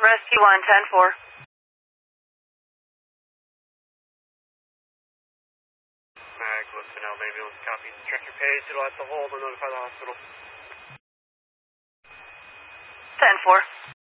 Rescue 1, 10-4. Listen out, ambulance, copy. Check your page, it'll have to hold and notify the hospital. 10-4.